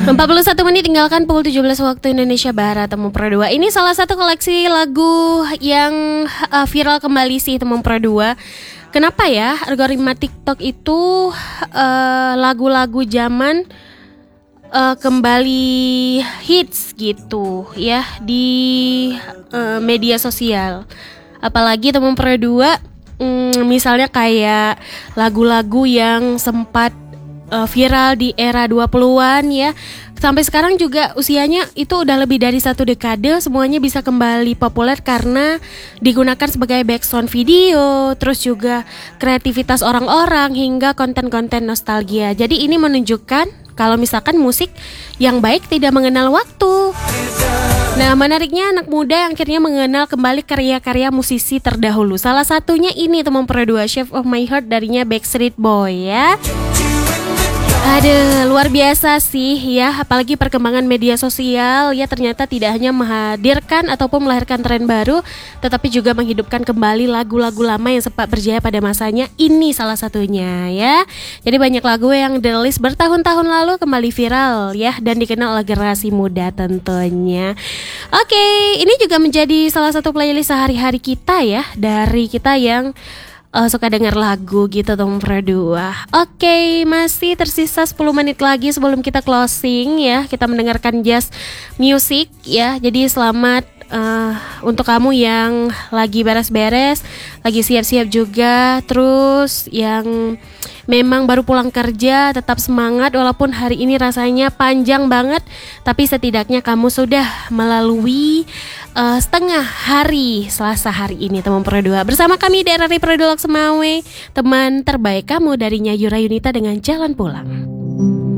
41 menit tinggalkan pukul 17 waktu Indonesia Barat. Teman Pro 2. Ini salah satu koleksi lagu yang viral kembali sih teman Pro 2. Kenapa ya algoritma TikTok itu lagu-lagu zaman kembali hits gitu ya di media sosial. Apalagi teman Pro 2 misalnya kayak lagu-lagu yang sempat viral di era 20-an ya. Sampai sekarang juga usianya itu udah lebih dari 1 dekade. Semuanya bisa kembali populer karena digunakan sebagai background video, terus juga kreativitas orang-orang hingga konten-konten nostalgia. Jadi ini menunjukkan kalau misalkan musik yang baik tidak mengenal waktu. Nah, menariknya anak muda yang akhirnya mengenal kembali karya-karya musisi terdahulu. Salah satunya ini teman Pro 2, Shape of My Heart darinya Backstreet Boy ya. Aduh, luar biasa sih ya, apalagi perkembangan media sosial ya, ternyata tidak hanya menghadirkan ataupun melahirkan tren baru, tetapi juga menghidupkan kembali lagu-lagu lama yang sempat berjaya pada masanya. Ini salah satunya ya. Jadi banyak lagu yang dirilis bertahun-tahun lalu kembali viral ya, dan dikenal oleh generasi muda tentunya. Oke, ini juga menjadi salah satu playlist sehari-hari kita ya, dari kita yang suka denger lagu gitu teman Pro 2. Oke, masih tersisa 10 menit lagi sebelum kita closing ya. Kita mendengarkan jazz music ya. Jadi selamat untuk kamu yang lagi beres-beres, lagi siap-siap juga. Terus yang memang baru pulang kerja, tetap semangat walaupun hari ini rasanya panjang banget, tapi setidaknya kamu sudah melalui setengah hari Selasa hari ini teman Pro 2. Bersama kami di RRI Produk Semawe, teman terbaik kamu darinya Yura Yunita dengan Jalan Pulang.